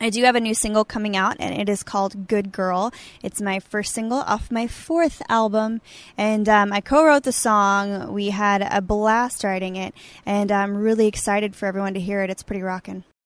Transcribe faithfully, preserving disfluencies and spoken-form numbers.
I do have a new single coming out, and it is called Good Girl. It's my first single off my fourth album, and um, I co-wrote the song. We had a blast writing it, and I'm really excited for everyone to hear it. It's pretty rockin'.